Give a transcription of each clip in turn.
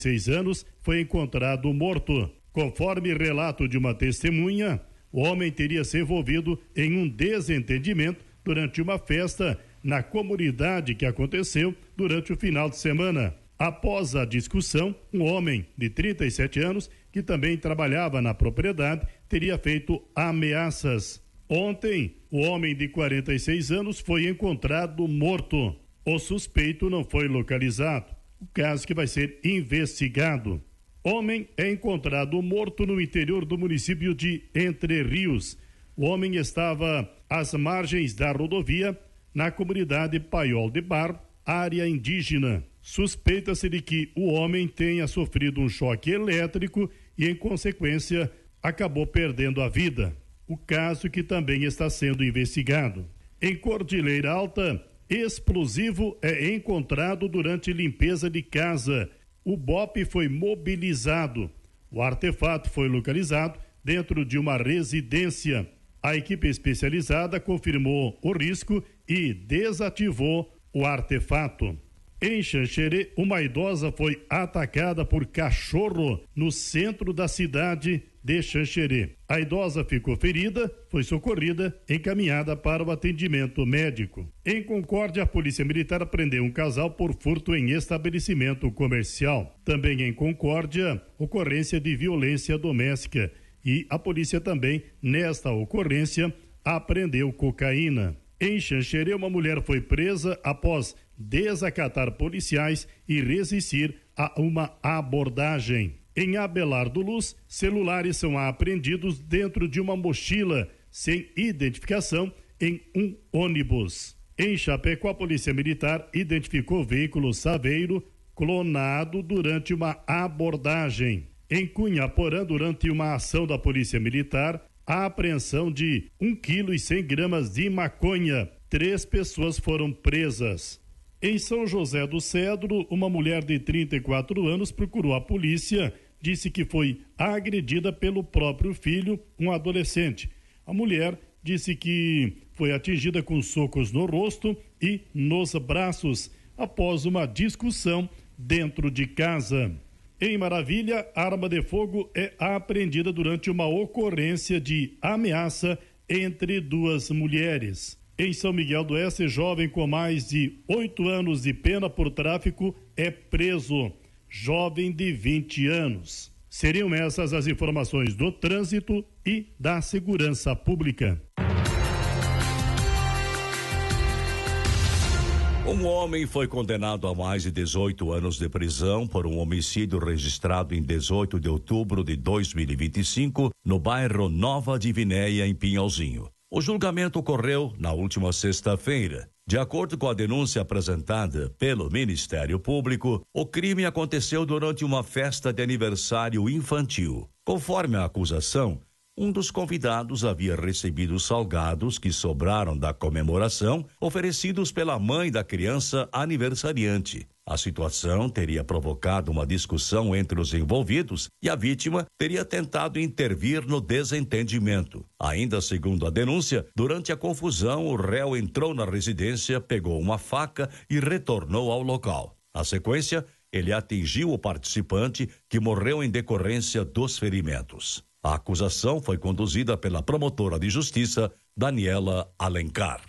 anos, foi encontrado morto. Conforme relato de uma testemunha, o homem teria se envolvido em um desentendimento durante uma festa na comunidade que aconteceu durante o final de semana. Após a discussão, um homem de 37 anos, que também trabalhava na propriedade, teria feito ameaças. Ontem, o homem de 46 anos foi encontrado morto. O suspeito não foi localizado. O caso que vai ser investigado. Homem é encontrado morto no interior do município de Entre Rios. O homem estava às margens da rodovia, na comunidade Paiol de Bar, área indígena. Suspeita-se de que o homem tenha sofrido um choque elétrico e, em consequência, acabou perdendo a vida. O caso que também está sendo investigado. Em Cordilheira Alta, explosivo é encontrado durante limpeza de casa. O BOPE foi mobilizado. O artefato foi localizado dentro de uma residência. A equipe especializada confirmou o risco e desativou o artefato. Em Xanxerê, uma idosa foi atacada por cachorro no centro da cidade de Xanxerê. A idosa ficou ferida, foi socorrida, encaminhada para o atendimento médico. Em Concórdia, a Polícia Militar prendeu um casal por furto em estabelecimento comercial. Também em Concórdia, ocorrência de violência doméstica. E a polícia também, nesta ocorrência, apreendeu cocaína. Em Xanxerê, uma mulher foi presa após desacatar policiais e resistir a uma abordagem. Em Abelardo Luz, celulares são apreendidos dentro de uma mochila sem identificação em um ônibus. Em Chapecó, a Polícia Militar identificou veículo Saveiro clonado durante uma abordagem. Em Cunhaporã, durante uma ação da Polícia Militar, a apreensão de 1,1 kg de maconha. 3 pessoas foram presas. Em São José do Cedro, uma mulher de 34 anos procurou a polícia, disse que foi agredida pelo próprio filho, um adolescente. A mulher disse que foi atingida com socos no rosto e nos braços após uma discussão dentro de casa. Em Maravilha, arma de fogo é apreendida durante uma ocorrência de ameaça entre 2 mulheres. Em São Miguel do Oeste, jovem com mais de 8 anos de pena por tráfico é preso. Jovem de 20 anos. Seriam essas as informações do trânsito e da segurança pública. Um homem foi condenado a mais de 18 anos de prisão por um homicídio registrado em 18 de outubro de 2025 no bairro Nova Divinéia, em Pinhalzinho. O julgamento ocorreu na última sexta-feira. De acordo com a denúncia apresentada pelo Ministério Público, o crime aconteceu durante uma festa de aniversário infantil. Conforme a acusação, um dos convidados havia recebido salgados que sobraram da comemoração, oferecidos pela mãe da criança aniversariante. A situação teria provocado uma discussão entre os envolvidos e a vítima teria tentado intervir no desentendimento. Ainda segundo a denúncia, durante a confusão, o réu entrou na residência, pegou uma faca e retornou ao local. Na sequência, ele atingiu o participante, que morreu em decorrência dos ferimentos. A acusação foi conduzida pela promotora de justiça, Daniela Alencar.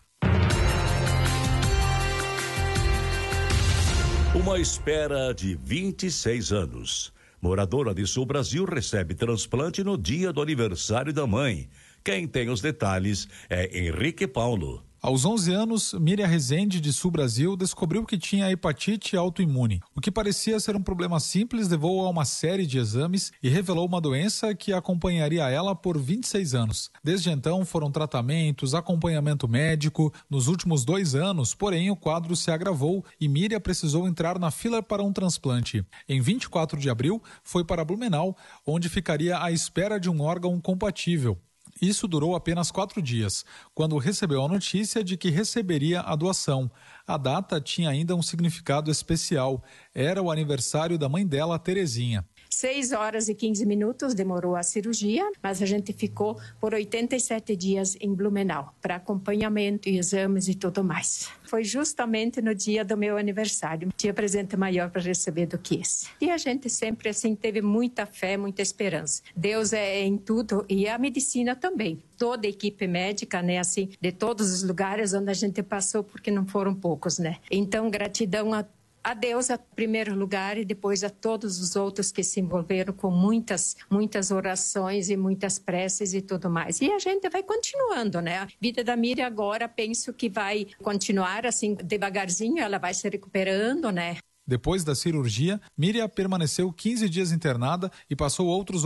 Uma espera de 26 anos. Moradora de Sul Brasil recebe transplante no dia do aniversário da mãe. Quem tem os detalhes é Henrique Paulo. Aos 11 anos, Miriam Rezende, de Sul Brasil, descobriu que tinha hepatite autoimune. O que parecia ser um problema simples levou a uma série de exames e revelou uma doença que acompanharia ela por 26 anos. Desde então, foram tratamentos, acompanhamento médico. Nos últimos 2 anos, porém, o quadro se agravou e Miriam precisou entrar na fila para um transplante. Em 24 de abril, foi para Blumenau, onde ficaria à espera de um órgão compatível. Isso durou apenas 4 dias, quando recebeu a notícia de que receberia a doação. A data tinha ainda um significado especial. Era o aniversário da mãe dela, Terezinha. 6 horas e 15 minutos demorou a cirurgia, mas a gente ficou por 87 dias em Blumenau, para acompanhamento e exames e tudo mais. Foi justamente no dia do meu aniversário. Não tinha presente maior para receber do que esse. E a gente sempre, assim, teve muita fé, muita esperança. Deus é em tudo e a medicina também. Toda a equipe médica, né, assim, de todos os lugares onde a gente passou, porque não foram poucos, né? Então, gratidão a Deus, em primeiro lugar, e depois a todos os outros que se envolveram com muitas orações e muitas preces e tudo mais. E a gente vai continuando, né? A vida da Miriam agora, penso que vai continuar assim, devagarzinho, ela vai se recuperando, né? Depois da cirurgia, Miriam permaneceu 15 dias internada e passou outros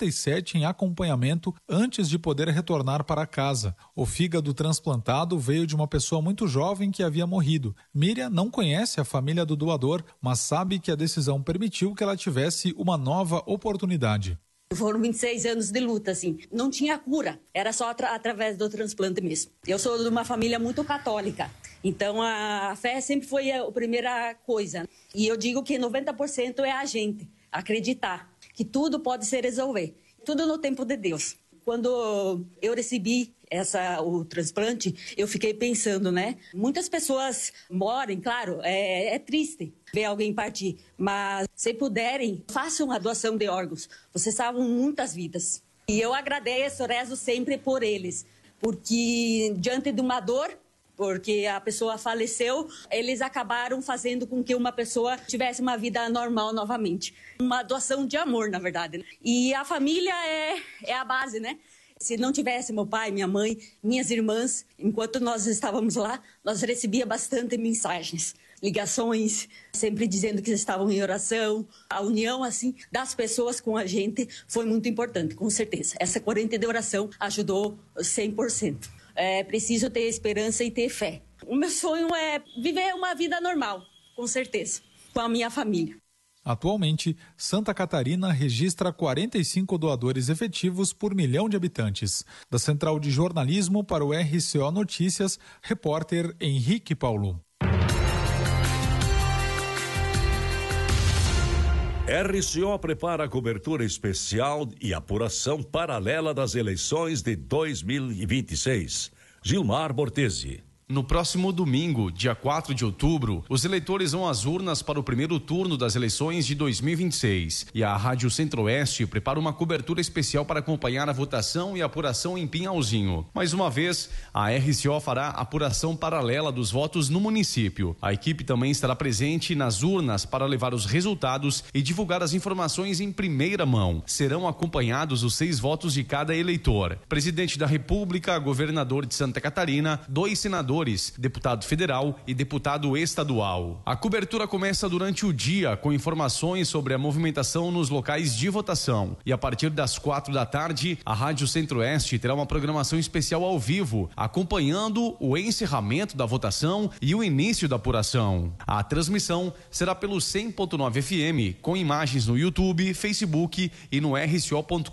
87 em acompanhamento antes de poder retornar para casa. O fígado transplantado veio de uma pessoa muito jovem que havia morrido. Miriam não conhece a família do doador, mas sabe que a decisão permitiu que ela tivesse uma nova oportunidade. Foram 26 anos de luta, assim. Não tinha cura, era só através do transplante mesmo. Eu sou de uma família muito católica, então a fé sempre foi a primeira coisa. E eu digo que 90% é a gente acreditar que tudo pode se resolver. Tudo no tempo de Deus. Quando eu recebi o transplante, eu fiquei pensando, né? Muitas pessoas morrem, claro, é triste ver alguém partir, mas se puderem, façam a doação de órgãos. Vocês salvam muitas vidas. E eu agradeço, rezo sempre por eles, porque diante de uma dor, porque a pessoa faleceu, eles acabaram fazendo com que uma pessoa tivesse uma vida normal novamente. Uma doação de amor, na verdade. E a família é a base, né? Se não tivesse meu pai, minha mãe, minhas irmãs, enquanto nós estávamos lá, nós recebíamos bastante mensagens, ligações, sempre dizendo que estavam em oração. A união, assim, das pessoas com a gente foi muito importante, com certeza. Essa corrente de oração ajudou 100%. É preciso ter esperança e ter fé. O meu sonho é viver uma vida normal, com certeza, com a minha família. Atualmente, Santa Catarina registra 45 doadores efetivos por 1 milhão de habitantes. Da Central de Jornalismo para o RCO Notícias, repórter Henrique Paulo. RCO prepara a cobertura especial e apuração paralela das eleições de 2026. Gilmar Bortesi. No próximo domingo, dia 4 de outubro, os eleitores vão às urnas para o primeiro turno das eleições de 2026. E a Rádio Centro-Oeste prepara uma cobertura especial para acompanhar a votação e apuração em Pinhalzinho. Mais uma vez, a RCO fará apuração paralela dos votos no município. A equipe também estará presente nas urnas para levar os resultados e divulgar as informações em primeira mão. Serão acompanhados os 6 votos de cada eleitor: presidente da República, governador de Santa Catarina, 2 senadores, deputado federal e deputado estadual. A cobertura começa durante o dia com informações sobre a movimentação nos locais de votação. E a partir das 4 da tarde, a Rádio Centro-Oeste terá uma programação especial ao vivo, acompanhando o encerramento da votação e o início da apuração. A transmissão será pelo 100.9 FM, com imagens no YouTube, Facebook e no rco.com.br.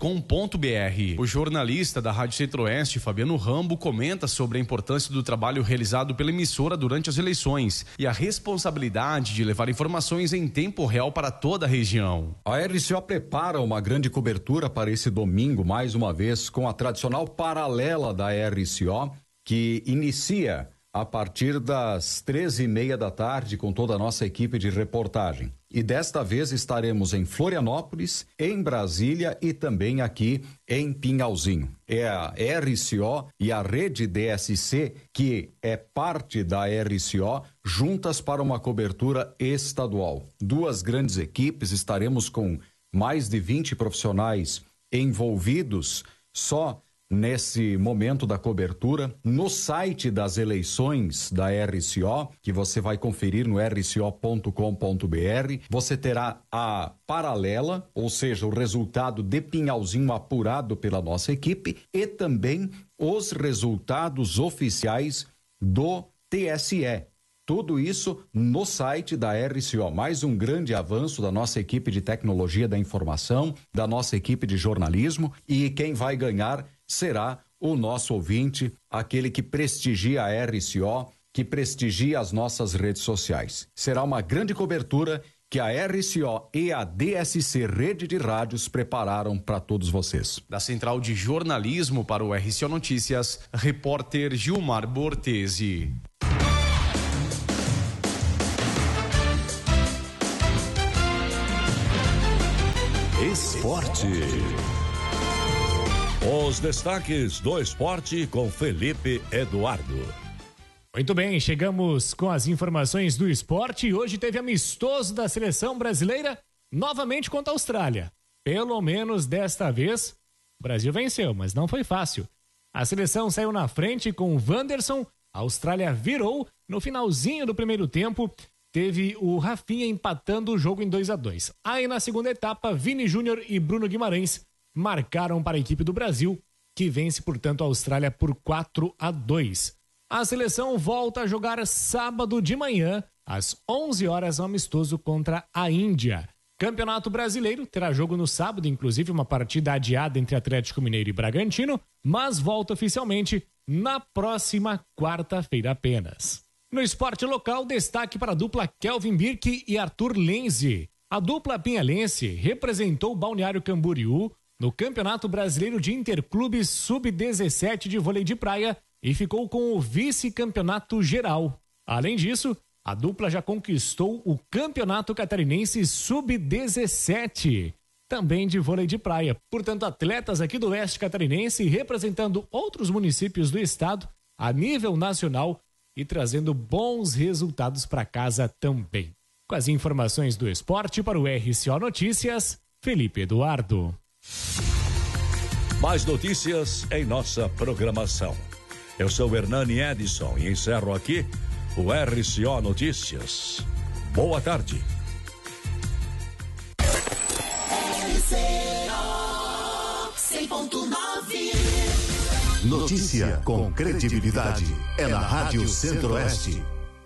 O jornalista da Rádio Centro-Oeste, Fabiano Rambo, comenta sobre a importância do trabalho realizado pela emissora durante as eleições e a responsabilidade de levar informações em tempo real para toda a região. A RCO prepara uma grande cobertura para esse domingo, mais uma vez, com a tradicional paralela da RCO, que inicia a partir das 13h30 da tarde com toda a nossa equipe de reportagem. E desta vez estaremos em Florianópolis, em Brasília e também aqui em Pinhalzinho. É a RCO e a Rede DSC, que é parte da RCO, juntas para uma cobertura estadual. 2 grandes equipes, estaremos com mais de 20 profissionais envolvidos só nesse momento da cobertura. No site das eleições da RCO, que você vai conferir no rco.com.br, você terá a paralela, ou seja, o resultado de Pinhalzinho apurado pela nossa equipe e também os resultados oficiais do TSE. Tudo isso no site da RCO. Mais um grande avanço da nossa equipe de tecnologia da informação, da nossa equipe de jornalismo, e quem vai ganhar será o nosso ouvinte, aquele que prestigia a RCO, que prestigia as nossas redes sociais. Será uma grande cobertura que a RCO e a DSC Rede de Rádios prepararam para todos vocês. Da Central de Jornalismo para o RCO Notícias, repórter Gilmar Bortesi. Esporte. Os destaques do esporte com Felipe Eduardo. Muito bem, chegamos com as informações do esporte e hoje teve amistoso da seleção brasileira novamente contra a Austrália. Pelo menos desta vez, o Brasil venceu, mas não foi fácil. A seleção saiu na frente com o Wanderson, a Austrália virou no finalzinho do primeiro tempo. Teve o Rafinha empatando o jogo em 2-2. Aí na segunda etapa, Vini Júnior e Bruno Guimarães marcaram para a equipe do Brasil, que vence, portanto, a Austrália por 4-2. A seleção volta a jogar sábado de manhã, às 11 horas, um amistoso contra a Índia. Campeonato Brasileiro terá jogo no sábado, inclusive uma partida adiada entre Atlético Mineiro e Bragantino, mas volta oficialmente na próxima quarta-feira apenas. No esporte local, destaque para a dupla Kelvin Birk e Arthur Lenzi. A dupla pinhalense representou o Balneário Camboriú no Campeonato Brasileiro de Interclubes Sub-17 de vôlei de praia e ficou com o vice-campeonato geral. Além disso, a dupla já conquistou o Campeonato Catarinense Sub-17, também de vôlei de praia. Portanto, atletas aqui do Oeste Catarinense representando outros municípios do estado a nível nacional e trazendo bons resultados para casa também. Com as informações do esporte para o RCO Notícias, Felipe Eduardo. Mais notícias em nossa programação. Eu sou Hernani Edson e encerro aqui o RCO Notícias. Boa tarde. RCO 100.9. Notícia com credibilidade é na Rádio Centro-Oeste.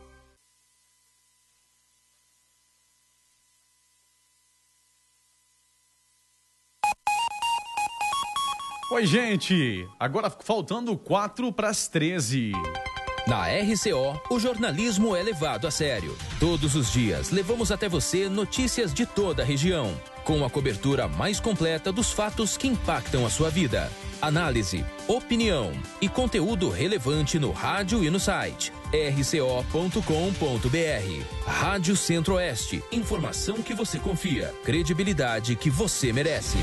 Oi, gente. Agora faltando 4:13. Na RCO, o jornalismo é levado a sério. Todos os dias, levamos até você notícias de toda a região, com a cobertura mais completa dos fatos que impactam a sua vida. Análise, opinião e conteúdo relevante no rádio e no site rco.com.br. Rádio Centro-Oeste. Informação que você confia. Credibilidade que você merece.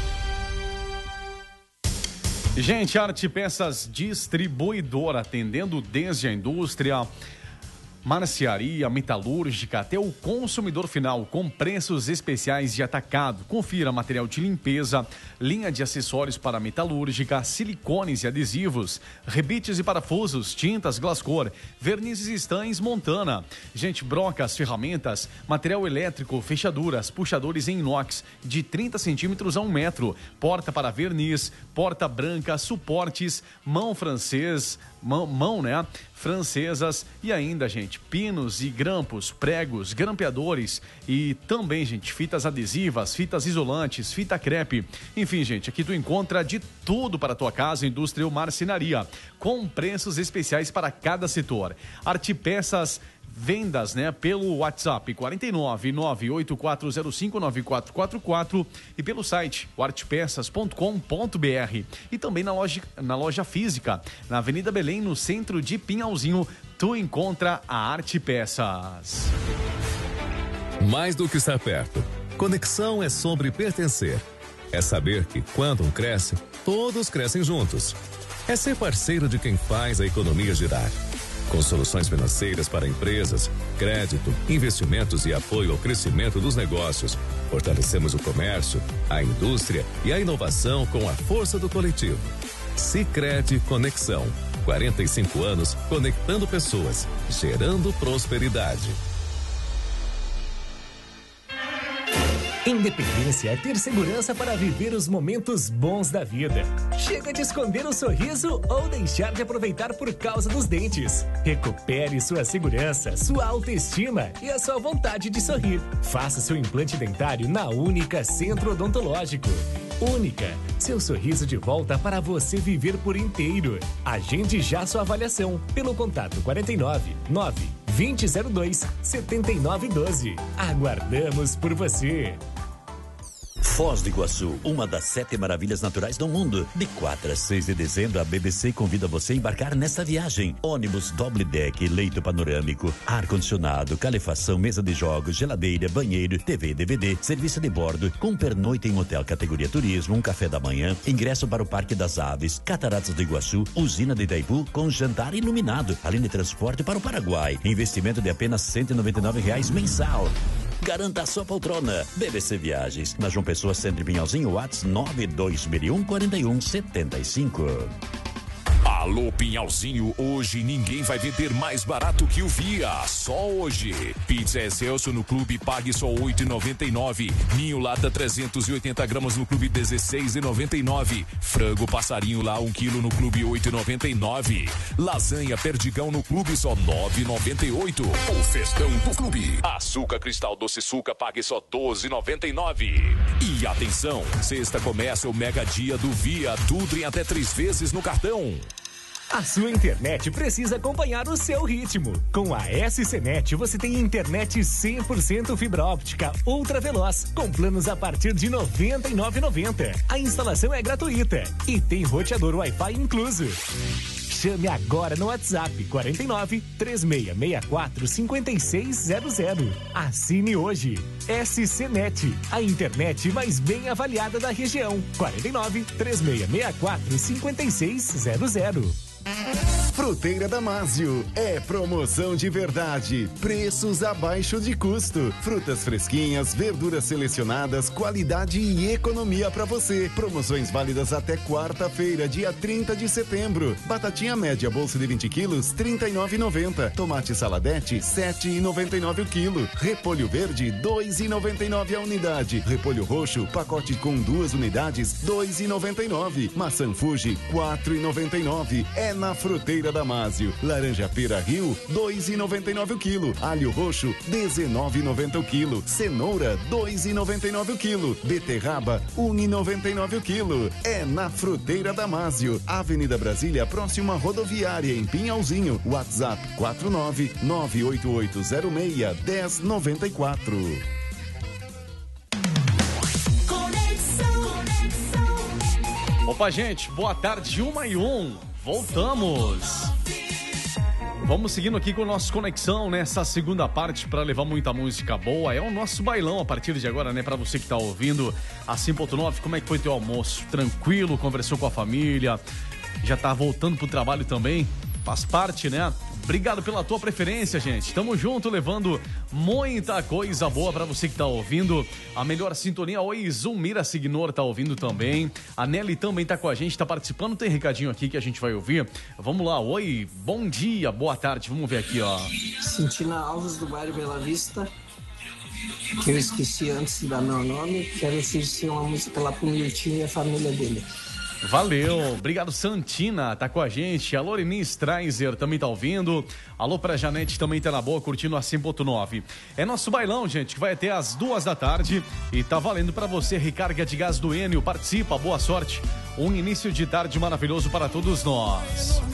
Gente, Arte Peças Distribuidora, atendendo desde a indústria, marcearia, metalúrgica até o consumidor final, com preços especiais de atacado. Confira material de limpeza, linha de acessórios para metalúrgica, silicones e adesivos, rebites e parafusos, tintas Glascor, vernizes Stans Montana. Gente, brocas, ferramentas, material elétrico, fechaduras, puxadores em inox de 30 centímetros a 1 metro, porta para verniz, porta branca, suportes, mão francês, francesas e ainda, gente, pinos e grampos, pregos, grampeadores e também, gente, fitas adesivas, fitas isolantes, fita crepe. Enfim, gente, aqui tu encontra de tudo para a tua casa, indústria ou marcenaria, com preços especiais para cada setor. Arte Peças vendas, né, pelo WhatsApp 49984059444 e pelo site artepeças.com.br e também na loja física, na Avenida Belém, no centro de Pinhalzinho, tu encontra a Arte Peças. Mais do que estar perto, conexão é sobre pertencer. É saber que quando um cresce, todos crescem juntos. É ser parceiro de quem faz a economia girar. Com soluções financeiras para empresas, crédito, investimentos e apoio ao crescimento dos negócios, fortalecemos o comércio, a indústria e a inovação com a força do coletivo. Sicredi Conexão. 45 anos conectando pessoas, gerando prosperidade. Independência é ter segurança para viver os momentos bons da vida. Chega de esconder o sorriso ou deixar de aproveitar por causa dos dentes. Recupere sua segurança, sua autoestima e a sua vontade de sorrir. Faça seu implante dentário na Única Centro Odontológico. Única, seu sorriso de volta para você viver por inteiro. Agende já sua avaliação pelo contato 49 9 2002-7912. Aguardamos por você. Foz do Iguaçu, uma das 7 maravilhas naturais do mundo. De 4 a 6 de dezembro, a BBC convida você a embarcar nesta viagem. Ônibus doble deck, leito panorâmico, ar-condicionado, calefação, mesa de jogos, geladeira, banheiro, TV, DVD, serviço de bordo, com pernoite em hotel categoria turismo, um café da manhã, ingresso para o Parque das Aves, Cataratas do Iguaçu, usina de Itaipu, com jantar iluminado, além de transporte para o Paraguai. Investimento de apenas R$ 199 mensal. Garanta a sua poltrona. BBC Viagens, na João Pessoa, Centro de Pinhalzinho, WhatsApp 920014175. Alô Pinhalzinho, hoje ninguém vai vender mais barato que o Via, só hoje. Pizza Excelsior no Clube pague só R$ 8,99. Ninho lata 380 gramas no Clube 16,99. Frango passarinho lá 1 quilo no Clube 8,99. Lasanha Perdigão no Clube só 9,98. O festão do Clube. Açúcar Cristal Doce Suca pague só 12,99. E atenção, sexta começa o mega dia do Via, tudo em até 3 vezes no cartão. A sua internet precisa acompanhar o seu ritmo. Com a SCNet você tem internet 100% fibra óptica ultra veloz, com planos a partir de R$ 99,90. A instalação é gratuita e tem roteador Wi-Fi incluso. Chame agora no WhatsApp 49 3664 5600. Assine hoje. SCNet, a internet mais bem avaliada da região. 49 3664 5600. Fruteira Damásio, é promoção de verdade, preços abaixo de custo, frutas fresquinhas, verduras selecionadas, qualidade e economia para você. Promoções válidas até quarta-feira, dia 30 de setembro. Batatinha média, bolsa de 20 quilos, R$ 39,90. Tomate saladete, R$ 7,99 o quilo. Repolho verde, R$ 2,99 a unidade. Repolho roxo, pacote com 2 unidades, R$ 2,99. Maçã Fuji, R$ 4,99. É na Fruteira Damásio. Laranja pera Rio, R$ 2,99 o quilo. Alho roxo, R$ 19,90 o quilo. Cenoura, R$ 2,99 o quilo. Beterraba, R$ 1,99 o quilo. É na Fruteira Damásio. Avenida Brasília, próxima rodoviária, em Pinhalzinho. WhatsApp 49988061094. Opa, gente, boa tarde, 1:01. Voltamos. Vamos seguindo aqui com o nosso Conexão nessa segunda parte para levar muita música boa. É o nosso bailão a partir de agora, né? Para você que tá ouvindo a 100.9, como é que foi teu almoço? Tranquilo? Conversou com a família? Já tá voltando pro trabalho também? Faz parte, né? Obrigado pela tua preferência, gente. Tamo junto, levando muita coisa boa pra você que tá ouvindo. A melhor sintonia. Oi, Zulmira Signor tá ouvindo também. A Nelly também tá com a gente, tá participando. Tem recadinho aqui que a gente vai ouvir. Vamos lá. Oi, bom dia, boa tarde. Vamos ver aqui, ó. Cintina Alves, do bairro Bela Vista. Que eu esqueci antes de dar meu nome. Quero oferecer uma música lá pro Miltinho e a família dele. Valeu, obrigado Santina, tá com a gente. A Loreni Streiser também tá ouvindo. Alô pra Janete, também tá na boa, curtindo a 100.9. É nosso bailão, gente, que vai até às 2 da tarde. E tá valendo pra você recarga de gás do Enio. Participa, boa sorte. Um início de tarde maravilhoso para todos nós.